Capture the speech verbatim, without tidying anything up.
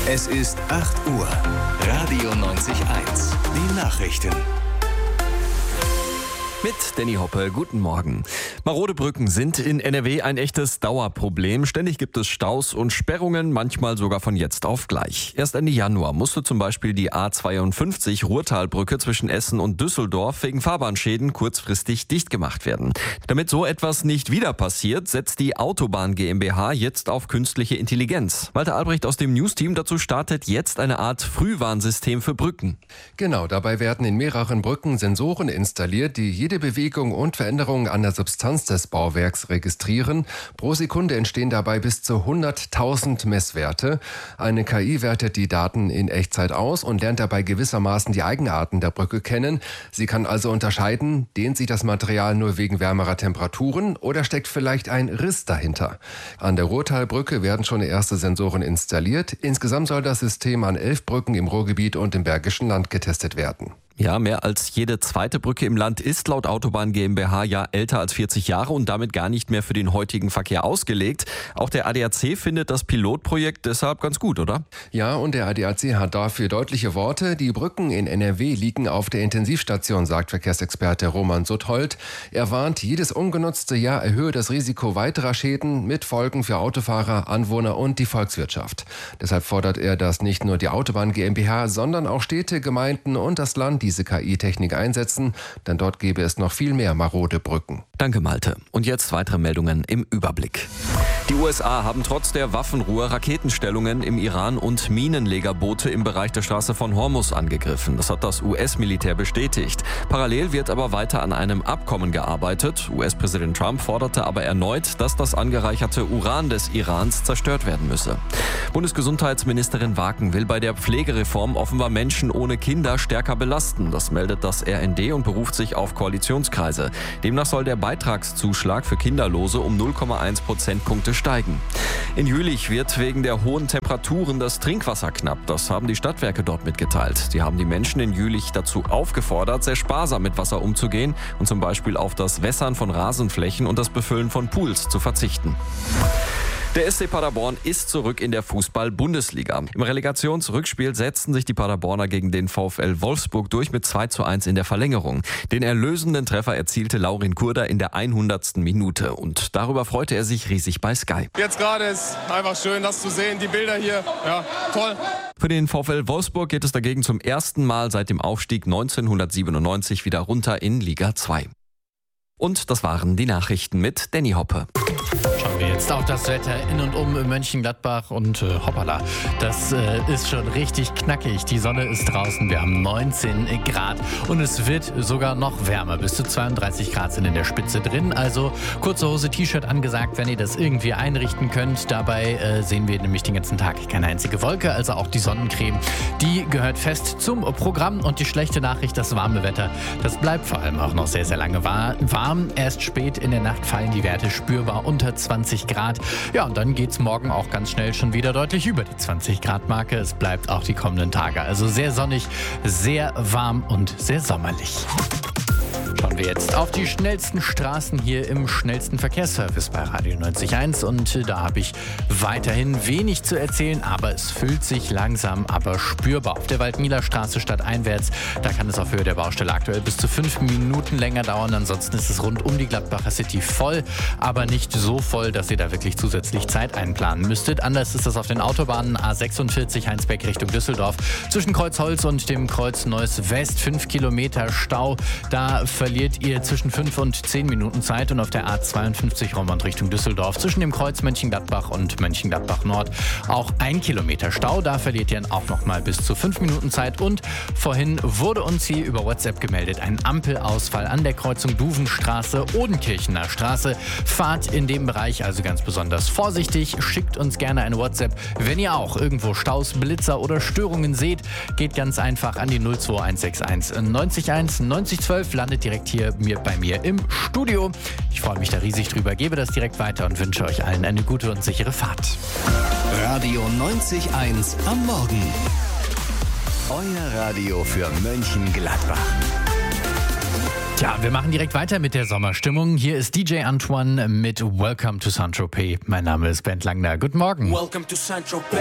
Es ist acht Uhr. Radio neunzig eins. Die Nachrichten. Mit Danny Hoppe, guten Morgen. Marode Brücken sind in N R W ein echtes Dauerproblem. Ständig gibt es Staus und Sperrungen, manchmal sogar von jetzt auf gleich. Erst Ende Januar musste zum Beispiel die A zweiundfünfzig Ruhrtalbrücke zwischen Essen und Düsseldorf wegen Fahrbahnschäden kurzfristig dicht gemacht werden. Damit so etwas nicht wieder passiert, setzt die Autobahn GmbH jetzt auf künstliche Intelligenz. Walter Albrecht aus dem News-Team dazu startet jetzt eine Art Frühwarnsystem für Brücken. Genau, dabei werden in mehreren Brücken Sensoren installiert, die jede Bewegung und Veränderungen an der Substanz des Bauwerks registrieren. Pro Sekunde entstehen dabei bis zu hunderttausend Messwerte. Eine K I wertet die Daten in Echtzeit aus und lernt dabei gewissermaßen die Eigenarten der Brücke kennen. Sie kann also unterscheiden, dehnt sich das Material nur wegen wärmerer Temperaturen oder steckt vielleicht ein Riss dahinter. An der Ruhrtalbrücke werden schon erste Sensoren installiert. Insgesamt soll das System an elf Brücken im Ruhrgebiet und im Bergischen Land getestet werden. Ja, mehr als jede zweite Brücke im Land ist laut Autobahn GmbH ja älter als vierzig Jahre und damit gar nicht mehr für den heutigen Verkehr ausgelegt. Auch der A D A C findet das Pilotprojekt deshalb ganz gut, oder? Ja, und der A D A C hat dafür deutliche Worte. Die Brücken in N R W liegen auf der Intensivstation, sagt Verkehrsexperte Roman Suthold. Er warnt, jedes ungenutzte Jahr erhöhe das Risiko weiterer Schäden mit Folgen für Autofahrer, Anwohner und die Volkswirtschaft. Deshalb fordert er, dass nicht nur die Autobahn GmbH, sondern auch Städte, Gemeinden und das Land diese K I-Technik einsetzen, denn dort gäbe es noch viel mehr marode Brücken. Danke, Malte. Und jetzt weitere Meldungen im Überblick. Die U S A haben trotz der Waffenruhe Raketenstellungen im Iran und Minenlegerboote im Bereich der Straße von Hormuz angegriffen. Das hat das U S-Militär bestätigt. Parallel wird aber weiter an einem Abkommen gearbeitet. U S-Präsident Trump forderte aber erneut, dass das angereicherte Uran des Irans zerstört werden müsse. Bundesgesundheitsministerin Waken will bei der Pflegereform offenbar Menschen ohne Kinder stärker belasten. Das meldet das R N D und beruft sich auf Koalitionskreise. Demnach soll der Beitragszuschlag für Kinderlose um null Komma eins Prozentpunkte steigen. In Jülich wird wegen der hohen Temperaturen das Trinkwasser knapp. Das haben die Stadtwerke dort mitgeteilt. Sie haben die Menschen in Jülich dazu aufgefordert, sehr sparsam mit Wasser umzugehen und zum Beispiel auf das Wässern von Rasenflächen und das Befüllen von Pools zu verzichten. Der S C Paderborn ist zurück in der Fußball-Bundesliga. Im Relegationsrückspiel setzten sich die Paderborner gegen den VfL Wolfsburg durch mit zwei zu eins in der Verlängerung. Den erlösenden Treffer erzielte Laurin Kurder in der hundertsten Minute. Und darüber freute er sich riesig bei Sky. Jetzt gerade ist einfach schön, das zu sehen, die Bilder hier. Ja, toll. Für den VfL Wolfsburg geht es dagegen zum ersten Mal seit dem Aufstieg neunzehnhundertsiebenundneunzig wieder runter in Liga zwei. Und das waren die Nachrichten mit Danny Hoppe. Schauen wir jetzt auf das Wetter in und um Mönchengladbach und äh, hoppala, das äh, ist schon richtig knackig. Die Sonne ist draußen, wir haben neunzehn Grad und es wird sogar noch wärmer. Bis zu zweiunddreißig Grad sind in der Spitze drin, also kurze Hose, T-Shirt angesagt, wenn ihr das irgendwie einrichten könnt. Dabei äh, sehen wir nämlich den ganzen Tag keine einzige Wolke, also auch die Sonnencreme, die gehört fest zum Programm. Und die schlechte Nachricht, das warme Wetter, das bleibt vor allem auch noch sehr, sehr lange warm. Erst spät in der Nacht fallen die Werte spürbar unter zwanzig Grad. Ja, und dann geht's morgen auch ganz schnell schon wieder deutlich über die zwanzig Grad Marke. Es bleibt auch die kommenden Tage. Also sehr sonnig, sehr warm und sehr sommerlich. Schauen wir jetzt auf die schnellsten Straßen hier im schnellsten Verkehrsservice bei Radio neunzig eins. Und da habe ich weiterhin wenig zu erzählen, aber es füllt sich langsam, aber spürbar. Auf der Waldmieler-Straße stadteinwärts, da kann es auf Höhe der Baustelle aktuell bis zu fünf Minuten länger dauern. Ansonsten ist es rund um die Gladbacher City voll, aber nicht so voll, dass ihr da wirklich zusätzlich Zeit einplanen müsstet. Anders ist das auf den Autobahnen A sechsundvierzig Heinsberg Richtung Düsseldorf. Zwischen Kreuzholz und dem Kreuz Neuss West fünf Kilometer Stau. Da verliert ihr zwischen fünf und zehn Minuten Zeit. Und auf der A zweiundfünfzig Roermond Richtung Düsseldorf zwischen dem Kreuz Mönchengladbach und Mönchengladbach Nord auch ein Kilometer Stau. Da verliert ihr auch noch mal bis zu fünf Minuten Zeit. Und vorhin wurde uns hier über WhatsApp gemeldet, ein Ampelausfall an der Kreuzung Duvenstraße, Odenkirchener Straße. Fahrt in dem Bereich also ganz besonders vorsichtig. Schickt uns gerne eine WhatsApp, wenn ihr auch irgendwo Staus, Blitzer oder Störungen seht. Geht ganz einfach an die null zwei eins sechs eins neunzig eins neunzig zwölf, landet direkt hier mir, bei mir im Studio. Ich freue mich da riesig drüber, gebe das direkt weiter und wünsche euch allen eine gute und sichere Fahrt. Radio neunzig eins am Morgen. Euer Radio für Mönchengladbach. Tja, wir machen direkt weiter mit der Sommerstimmung. Hier ist D J Antoine mit Welcome to Saint-Tropez. Mein Name ist Bent Langner. Guten Morgen. Welcome to Saint-Tropez.